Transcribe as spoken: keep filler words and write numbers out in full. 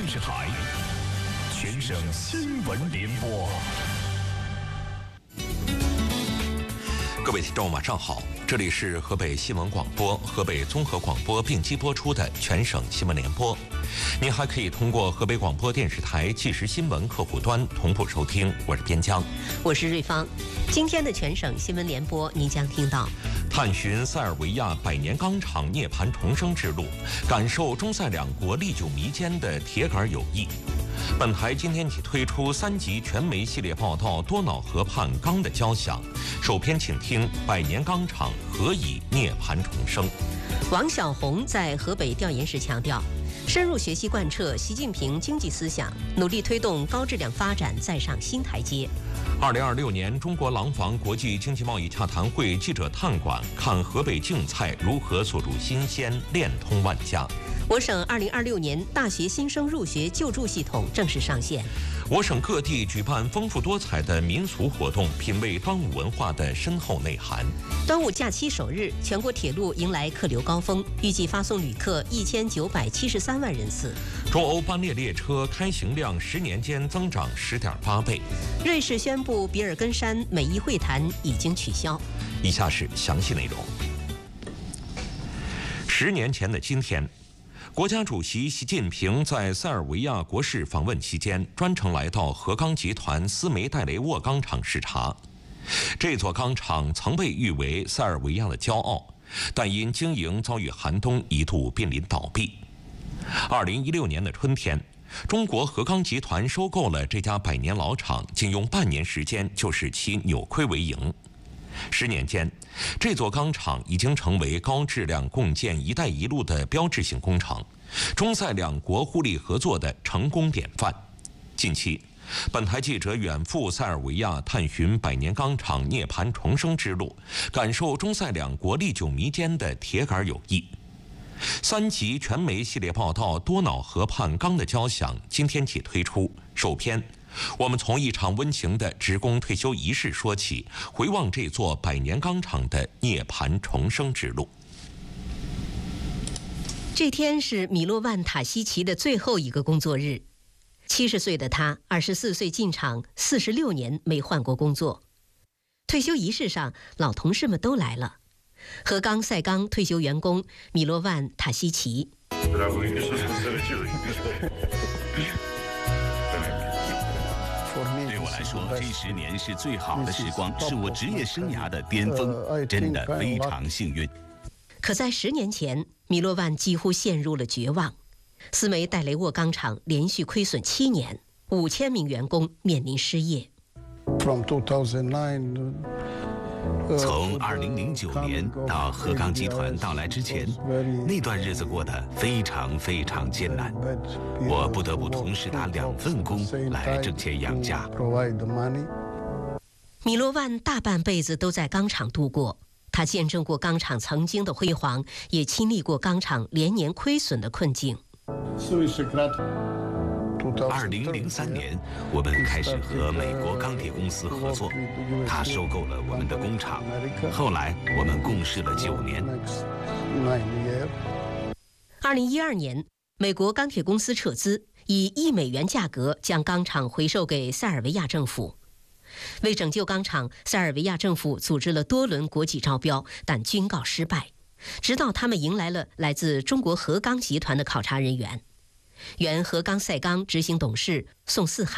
视台，全省新闻联播。 各位听众，晚上好，这里是河北新闻广播、河北综合广播并机播出的全省新闻联播。您还可以通过河北广播电视台即时新闻客户端同步收听。我是边疆， 我是瑞芳。今天的全省新闻联播，您将听到： 探寻塞尔维亚百年钢厂涅槃重生之路，感受中塞两国历久弥坚的铁杆友谊。本台今天起推出三集全媒系列报道《多瑙河畔钢的交响》，首篇请听百年钢厂何以涅槃重生。 王晓红在河北调研时强调，深入学习贯彻习近平经济思想，努力推动高质量发展再上新台阶。 二零二六年中国廊坊国际经济贸易洽谈会记者探馆，看河北竞菜如何锁住新鲜，链通万家。 我省二零二六年大学新生入学救助系统正式上线。 我省各地举办丰富多彩的民俗活动，品味端午文化的深厚内涵。 端午假期首日，全国铁路迎来客流高峰，预计发送旅客一千九百七十三万人次。 中欧班列列车开行量十年间增长十点八倍。 瑞士宣布比尔根山美伊会谈已经取消。 以下是详细内容。十年前的今天，国家主席习近平在塞尔维亚国事访问期间，专程来到河钢集团斯梅代雷沃钢厂视察。这座钢厂曾被誉为塞尔维亚的骄傲，但因经营遭遇寒冬，一度濒临倒闭。二零一六年的春天，中国河钢集团收购了这家百年老厂，仅用半年时间就使其扭亏为盈。十年间，这座钢厂已经成为高质量共建“一带一路”的标志性工程，中塞两国互利合作的成功典范。近期，本台记者远赴塞尔维亚探寻百年钢厂涅槃重生之路，感受中塞两国历久弥坚的铁杆友谊。三集全媒系列报道《多瑙河畔钢的交响》今天起推出，首篇我们从一场温情的职工退休仪式说起，回望这座百年钢厂的涅槃重生之路。 这天是米洛万塔西奇的最后一个工作日。七十岁的他，二十四岁进厂，四十六年没换过工作。退休仪式上，老同事们都来了。河钢塞钢退休员工米洛万塔西奇。 对我来说，这十年是最好的时光，是我职业生涯的巅峰，真的非常幸运。 可在十年前，米洛万几乎陷入了绝望。斯梅代雷沃钢厂连续亏损七年，五千名员工面临失业。 从二零零九年到河钢集团到来之前，那段日子过得非常非常艰难，我不得不同时打两份工来挣钱养家。 米洛万大半辈子都在钢厂度过，他见证过钢厂曾经的辉煌，也亲历过钢厂连年亏损的困境。 二零零三年，我们开始和美国钢铁公司合作，他收购了我们的工厂。后来我们共事了九年。 二零一二年，美国钢铁公司撤资，以一美元价格将钢厂回售给塞尔维亚政府。为拯救钢厂，塞尔维亚政府组织了多轮国际招标，但均告失败。直到他们迎来了来自中国河钢集团的考察人员。原河钢塞钢执行董事宋四海。